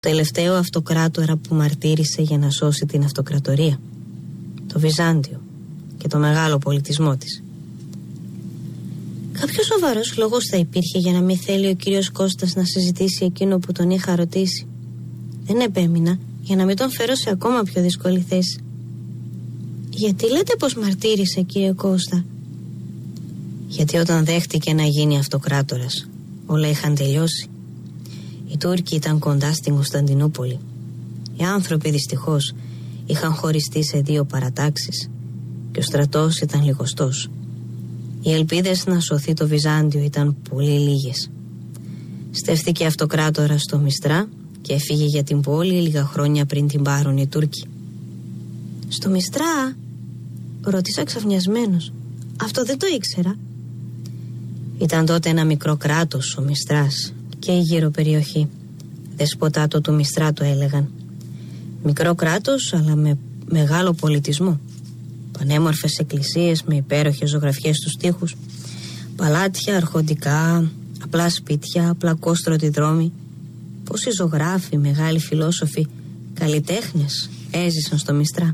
τελευταίο αυτοκράτορα που μαρτύρησε για να σώσει την αυτοκρατορία, το Βυζάντιο και το μεγάλο πολιτισμό της. Κάποιος σοβαρός λόγος θα υπήρχε για να μην θέλει ο κύριος Κώστας να συζητήσει εκείνο που τον είχα ρωτήσει. Δεν επέμεινα για να μην τον φέρω σε ακόμα πιο δύσκολη θέση. Γιατί λέτε πως μαρτύρησε, κύριε Κώστα? Γιατί όταν δέχτηκε να γίνει αυτοκράτορας, όλα είχαν τελειώσει. Οι Τούρκοι ήταν κοντά στην Κωνσταντινούπολη. Οι άνθρωποι δυστυχώς είχαν χωριστεί σε 2 παρατάξεις και ο στρατός ήταν λιγοστός. Οι ελπίδες να σωθεί το Βυζάντιο ήταν πολύ λίγες. Στέφθηκε αυτοκράτορας στο Μιστρά και έφυγε για την πόλη λίγα χρόνια πριν την πάρουν οι Τούρκοι. Στο Μιστρά? Ρώτησα ξαφνιασμένος. Αυτό δεν το ήξερα. Ήταν τότε ένα μικρό κράτος ο Μιστράς και η γύρω περιοχή. Δεσποτάτο του Μιστρά το έλεγαν. Μικρό κράτος αλλά με μεγάλο πολιτισμό. Πανέμορφες εκκλησίες με υπέροχες ζωγραφιές στους τοίχους, παλάτια αρχοντικά, απλά σπίτια, απλακόστρωτοι δρόμοι. Πόσοι ζωγράφοι, μεγάλοι φιλόσοφοι, καλλιτέχνες έζησαν στο Μιστρά.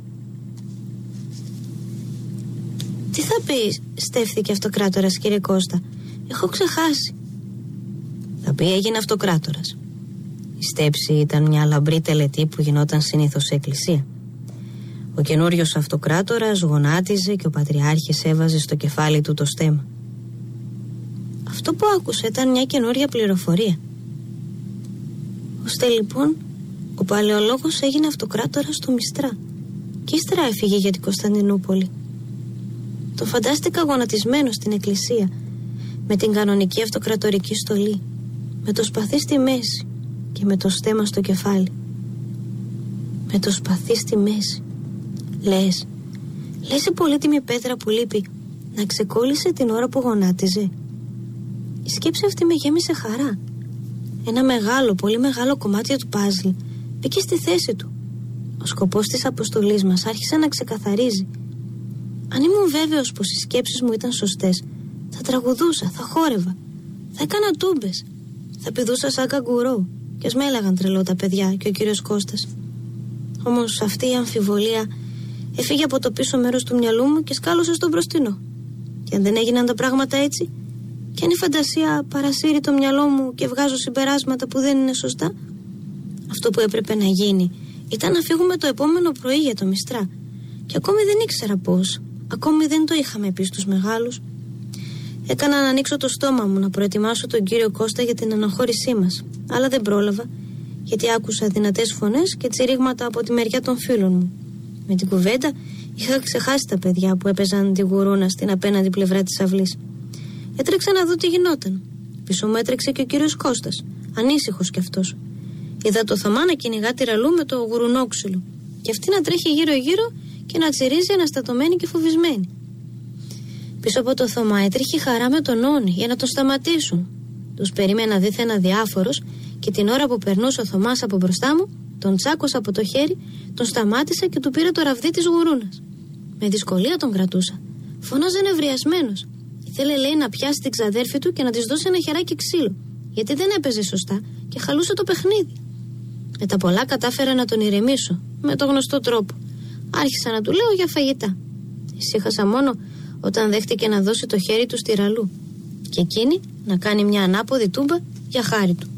Τι θα πει στέφθηκε αυτοκράτορας, κύριε Κώστα? Έχω ξεχάσει. Θα πει έγινε αυτοκράτορας. Η στέψη ήταν μια λαμπρή τελετή που γινόταν συνήθως σε εκκλησία. Ο καινούριος αυτοκράτορας γονάτιζε και ο πατριάρχης έβαζε στο κεφάλι του το στέμμα. Αυτό που άκουσα ήταν μια καινούρια πληροφορία. Ώστε λοιπόν ο παλαιολόγος έγινε αυτοκράτορας στο Μιστρά και ύστερα έφυγε για την Κωνσταντινούπολη. Το φαντάστηκα γονατισμένο στην εκκλησία με την κανονική αυτοκρατορική στολή, με το σπαθί στη μέση και με το στέμμα στο κεφάλι. Με το σπαθί στη μέση. Λες η πολύτιμη πέτρα που λείπει να ξεκόλλησε την ώρα που γονάτιζε. Η σκέψη αυτή με γέμισε χαρά. Ένα μεγάλο, πολύ μεγάλο κομμάτι του παζλ μπήκε στη θέση του. Ο σκοπός της αποστολής μας άρχισε να ξεκαθαρίζει. Αν ήμουν βέβαιος πως οι σκέψεις μου ήταν σωστές, θα τραγουδούσα, θα χόρευα, θα έκανα τούμπες, θα πηδούσα σαν καγκουρό και ας με έλεγαν τρελό τα παιδιά και ο κύριος Κώστας. Όμως αυτή η αμφιβολία έφυγε από το πίσω μέρος του μυαλού μου και σκάλωσε στο μπροστινό. Και αν δεν έγιναν τα πράγματα έτσι, και αν η φαντασία παρασύρει το μυαλό μου και βγάζω συμπεράσματα που δεν είναι σωστά, αυτό που έπρεπε να γίνει ήταν να φύγουμε το επόμενο πρωί για το Μιστρά. Και ακόμη δεν ήξερα πώς. Ακόμη δεν το είχαμε πει στους μεγάλους. Έκανα να ανοίξω το στόμα μου να προετοιμάσω τον κύριο Κώστα για την αναχώρησή μας. Αλλά δεν πρόλαβα, γιατί άκουσα δυνατές φωνές και τσιρίγματα από τη μεριά των φίλων μου. Με την κουβέντα είχα ξεχάσει τα παιδιά που έπαιζαν τη γουρούνα στην απέναντι πλευρά της αυλής. Έτρεξα να δω τι γινόταν. Πίσω μου έτρεξε και ο κύριος Κώστας, ανήσυχος κι αυτός. Είδα το Θωμά να κυνηγά τη ραλού με το γουρουνόξυλο, και αυτή να τρέχει γύρω-γύρω και να τσιρίζει αναστατωμένη και φοβισμένη. Πίσω από το Θωμά έτρεχε η Χαρά με τον Όνη για να τον σταματήσουν. Τους περίμενα δίθεν αδιάφορος και την ώρα που περνούσε ο Θωμάς από μπροστά μου, τον τσάκωσα από το χέρι, τον σταμάτησα και του πήρα το ραβδί της γουρούνας. Με δυσκολία τον κρατούσα. Φωνάζε νευριασμένος. Ήθελε, λέει, να πιάσει την ξαδέρφη του και να της δώσει ένα χεράκι ξύλο, γιατί δεν έπαιζε σωστά και χαλούσε το παιχνίδι. Με τα πολλά κατάφερα να τον ηρεμήσω, με το γνωστό τρόπο. Άρχισα να του λέω για φαγητά. Ησύχασα μόνο όταν δέχτηκε να δώσει το χέρι του στη ραλού και εκείνη να κάνει μια ανάποδη τούμπα για χάρη του.